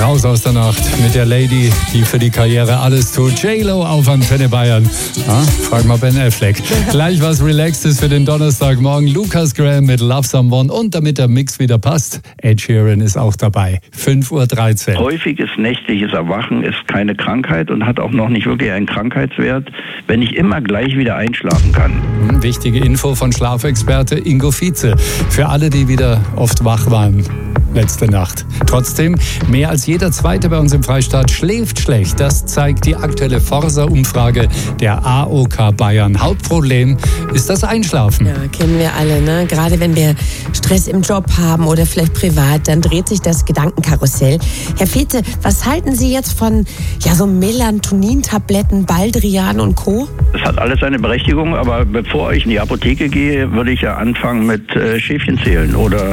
Raus aus der Nacht mit der Lady, die für die Karriere alles tut. J-Lo auf Antenne Bayern. Frag mal Ben Affleck. Gleich was Relaxtes für den Donnerstagmorgen. Lukas Graham mit Love Someone. Und damit der Mix wieder passt, Ed Sheeran ist auch dabei. 5:13 Uhr. Häufiges nächtliches Erwachen ist keine Krankheit und hat auch noch nicht wirklich einen Krankheitswert, wenn ich immer gleich wieder einschlafen kann. Wichtige Info von Schlafexperte Ingo Vize. Für alle, die wieder oft wach waren letzte Nacht. Trotzdem, mehr als jeder Zweite bei uns im Freistaat schläft schlecht. Das zeigt die aktuelle Forsa-Umfrage der AOK Bayern. Hauptproblem ist das Einschlafen. Ja, kennen wir alle, ne? Gerade wenn wir Stress im Job haben oder vielleicht privat, dann dreht sich das Gedankenkarussell. Herr Vize, was halten Sie jetzt von so Melatonin-Tabletten, Baldrian und Co.? Es hat alles seine Berechtigung, aber bevor ich in die Apotheke gehe, würde ich ja anfangen mit Schäfchen zählen oder